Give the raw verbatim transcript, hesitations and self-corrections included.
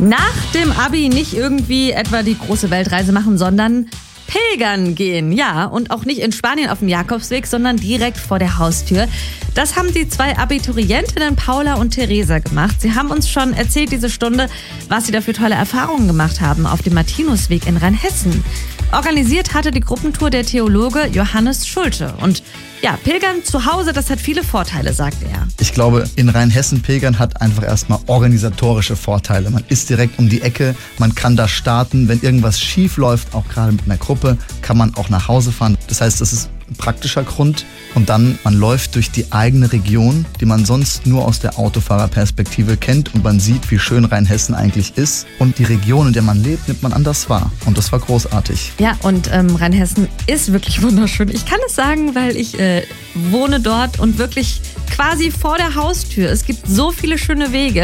Nach dem Abi nicht irgendwie etwa die große Weltreise machen, sondern pilgern gehen. Ja, und auch nicht in Spanien auf dem Jakobsweg, sondern direkt vor der Haustür. Das haben die zwei Abiturientinnen Paula und Theresa gemacht. Sie haben uns schon erzählt diese Stunde, was sie da für tolle Erfahrungen gemacht haben auf dem Martinusweg in Rheinhessen. Organisiert hatte die Gruppentour der Theologe Johannes Schulte. Und ja, Pilgern zu Hause, das hat viele Vorteile, sagt er. Ich glaube, in Rheinhessen pilgern hat einfach erstmal organisatorische Vorteile. Man ist direkt um die Ecke, man kann da starten. Wenn irgendwas schief läuft, auch gerade mit einer Gruppe, kann man auch nach Hause fahren. Das heißt, das ist ein praktischer Grund. Und dann, man läuft durch die eigene Region, die man sonst nur aus der Autofahrerperspektive kennt. Und man sieht, wie schön Rheinhessen eigentlich ist. Und die Region, in der man lebt, nimmt man anders wahr. Und das war großartig. Ja, und ähm, Rheinhessen ist wirklich wunderschön. Ich kann es sagen, weil ich äh, wohne dort und wirklich quasi vor der Haustür. Es gibt so viele schöne Wege.